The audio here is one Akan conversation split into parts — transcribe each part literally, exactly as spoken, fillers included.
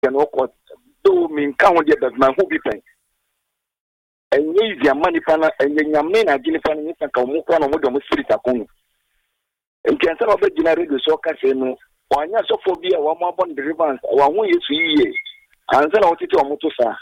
can walk do mean count that man who be paying. And ye is your money panel and your men are giving funny and come walk on with the street at home. And can some of the generate the soccer say no, or not so phobia, one more bond the ribbons, one way to ye. And then I'll teach you a motosa.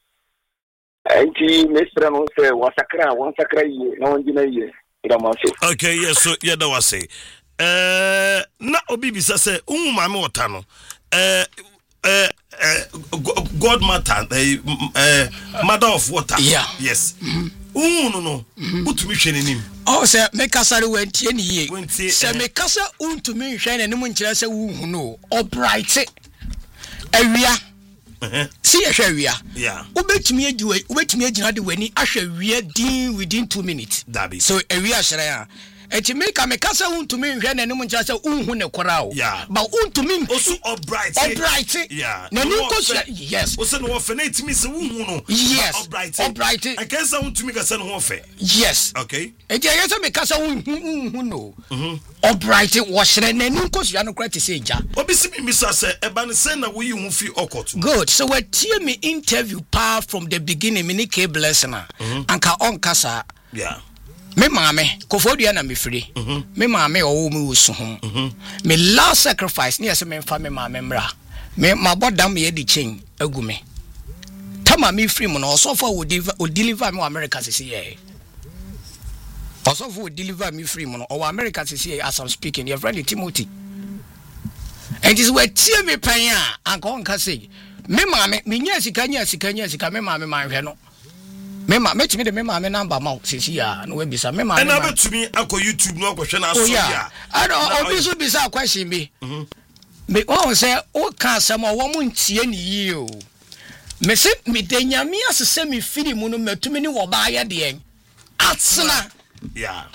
And he, Mister No say, was a cry, once a cry, no one deny. Okay, yes, so yeah, that was say. Uh, na obi bisa say, um, my mother no. Uh, uh, uh, God matter, uh, mother of water. Yeah. Yes. Um, no, no. Put me shine him. Oh, sir, make us a went any ye. Sir, make us a un to me shine and no say who know. Or bright area. See a area. Yeah. Wait me do it. Wait me do when he actually deal within two minutes. Dabi. So area share. And to make a make us un to me when and no one just a un who ne corral. Yeah. But un to me also or bright. Or bright. Yeah. No, no, yes. What's an orphanage? Miss Uno. Yes. Or bright. Or bright. I guess I want to make a son warfare. Yes. Okay. And I guess I make us a un who know. Or bright was and then no cause you are no credit say ja. Obviously, Mister Say, a ban sender we you feel awkward. Good. So we tear me interview power from the beginning, mini K blessing. Anka on kasa. Yeah. Me mame, kofodia na me free. Me mame o me wusu ho. Me last sacrifice near some fa me mame mra. Me my bodam ye di chain agu me. Tama me free mo no so for would deliver me America sisi ye. Also for deliver me free mo no or America sisi as I'm speaking your friend Timothy. And this way tear me panya anka on ka say me mame me nya sika nya sika nya sika me mame man hwe no. Mema met me the mema me number ma sisi ya no we bisa mema and na to me akọ YouTube no akọ na so ya I don't obi so bisa question me me won say o kan sam o wo ntie ni yi o me se me de nyame asese me firi mu no matumi ni wo ba ya de en atsena yeah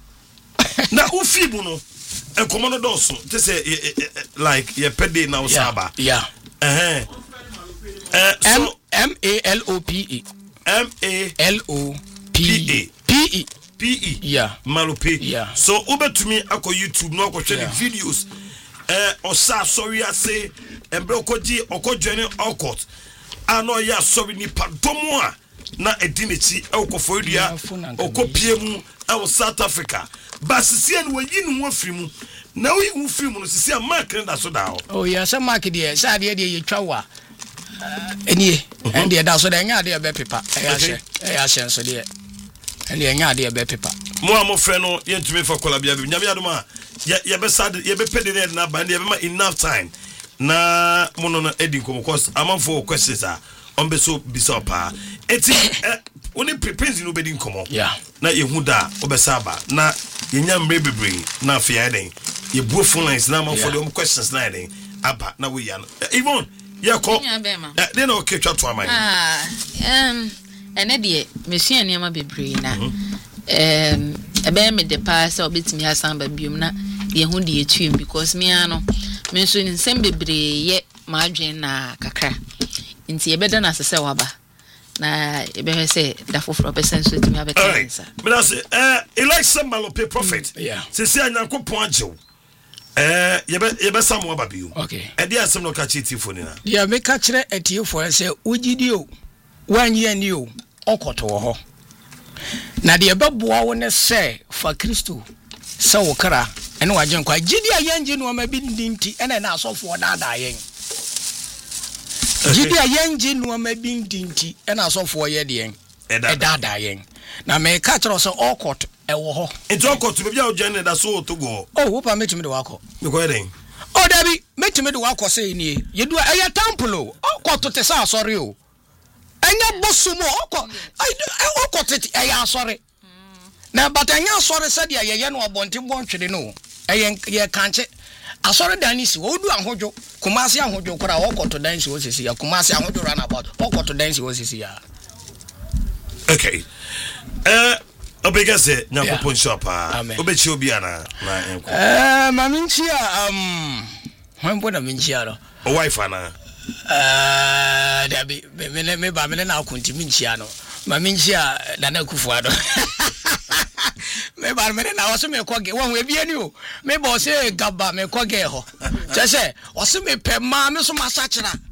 na u fi mu no e komodo doso te say like ye pede na usaba yeah eh eh M M A L O P E M A L O P E P E P E yeah Malope yeah so obetumi akọ YouTube no akọ share the videos eh osa sorry ase embre okoji okojene okot ano ya sorry ni padomo a na edinechi ekoforia okopie mu e South Africa basisi en wayi nu afiri mu na wi hu firi mu no sisi a mark na so da oh yeah some mark there say de de yetwa wa enie and the da so da nya de be pepa e ya hye e ya hye so de and the nya de be pepa mo am frɛ no yentumi fa kola bia bi nyame adom a ye be sad ye be pede ne na band ye be ma enough time na mo no edi nkomo cause amanfo questions a on be so bisa pa eti oni prepare no be di nkomo yeah na ye hu da obesaba na ye nya mre bebre na afia den ye buo phone lines na amanfo dem questions na den aba na we ya no even yeah, call. They know catch up to my mind. Ah, um, and Eddie, Monsieur Niama Bebrina. Um, a bear made the pass or bits me has some babuna, ye hundi tune because me ano, mentioning some bebre yet margina kakra. Into a better as a sawaba. Na, you better say that for a percent to me have a cancer. But I say, uh, Elijah Malope prophet. Yeah. Say, I'm not going Eh yebe yebe samu ababiu okay e dia asem no ka chiti phone na dia me ka kire etiefo se ugidi o wanye ni o okoto ho na dia beboa wo ne se fa Kristo se wo kra ene wajen kwa gidi ayenje no ma bindinti ene na asofo dada yen gidi ayenje no ma bindinti ene asofo ye de yen e dada yen na me ka kire se okoto ewo ho enti okoto be bia o jene da so to go oh wo pa metimi de wako me ko eden oh dabi metimi de wako say ni yedu eya temple okoto te sa asori o enya bosumo oko okoto te eya asori na batanya asori se de ye ye no obonte bontwede no eye ye kanche asori danisi odu ahojo kumasi ahojo kora okoto danisi wo sisi ya kumasi ahojo run about okoto danisi wo sisi ya okay eh obega se nyakopon shop ah obechi obi ana na enko eh maminchia um wembo na minchia no o wife ana eh dabi me me ba me na akunti minchia no maminchia na na kufuado me ba me na waso me koge won we bia ni o me bo se gaba me koge ho che se waso me pe ma me so masachira